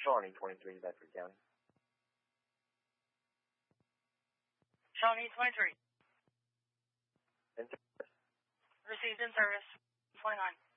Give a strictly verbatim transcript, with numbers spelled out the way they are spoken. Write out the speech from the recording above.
Shawnee twenty-three, Bedford County. Shawnee twenty-three. In service. Received in service. twenty-nine.